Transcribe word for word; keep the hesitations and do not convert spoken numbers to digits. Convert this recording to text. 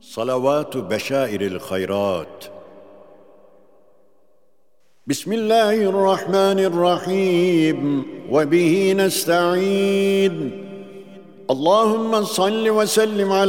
صلوات بشائر الخيرات. بسم الله الرحمن الرحيم، وبه نستعين. اللهم صل وسلم على